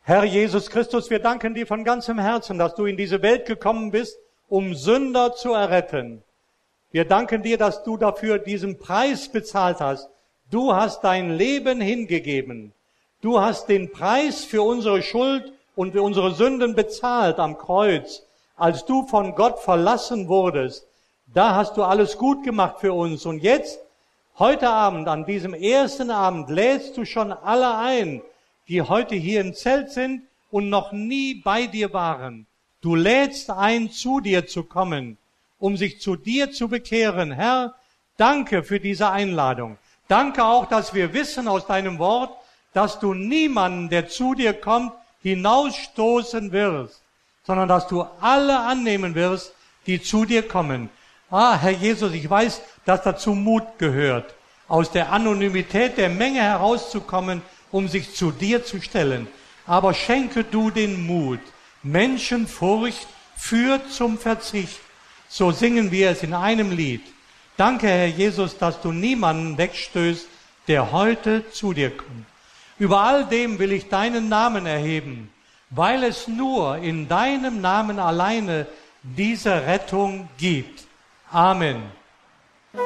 Herr Jesus Christus, wir danken dir von ganzem Herzen, dass du in diese Welt gekommen bist, um Sünder zu erretten. Wir danken dir, dass du dafür diesen Preis bezahlt hast. Du hast dein Leben hingegeben. Du hast den Preis für unsere Schuld und für unsere Sünden bezahlt am Kreuz. Als du von Gott verlassen wurdest, da hast du alles gut gemacht für uns. Und jetzt, heute Abend, an diesem ersten Abend, lädst du schon alle ein, die heute hier im Zelt sind und noch nie bei dir waren. Du lädst ein, zu dir zu kommen, um sich zu dir zu bekehren. Herr, danke für diese Einladung. Danke auch, dass wir wissen aus deinem Wort, dass du niemanden, der zu dir kommt, hinausstoßen wirst, sondern dass du alle annehmen wirst, die zu dir kommen. Herr Jesus, ich weiß, dass dazu Mut gehört, aus der Anonymität der Menge herauszukommen, um sich zu dir zu stellen. Aber schenke du den Mut. Menschenfurcht führt zum Verzicht. So singen wir es in einem Lied. Danke, Herr Jesus, dass du niemanden wegstößt, der heute zu dir kommt. Über all dem will ich deinen Namen erheben, weil es nur in deinem Namen alleine diese Rettung gibt. Amen.